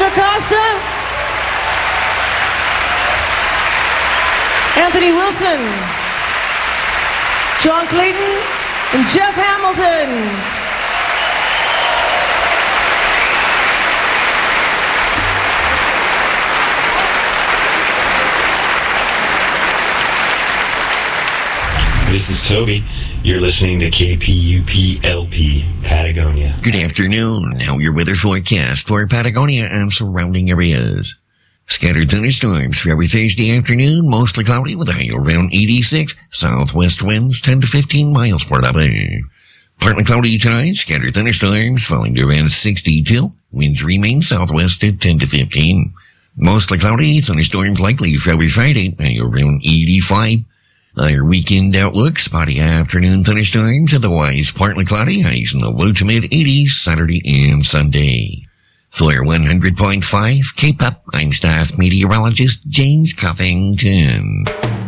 Acosta, Anthony Wilson, John Clayton, and Jeff Hamilton. This is Toby. You're listening to KPUP-LP, Patagonia. Good afternoon. Now your weather forecast for Patagonia and surrounding areas. Scattered thunderstorms for every Thursday afternoon, mostly cloudy with a high around 86. Southwest winds 10 to 15 miles per hour. Partly cloudy tonight, scattered thunderstorms falling to around 62. Winds remain southwest at 10 to 15. Mostly cloudy, thunderstorms likely for every Friday, high around 85. Our weekend outlook, spotty afternoon thunderstorms, otherwise partly cloudy, highs in the low to mid 80s Saturday and Sunday. For 100.5 K-Pop, I'm staff meteorologist James Covington.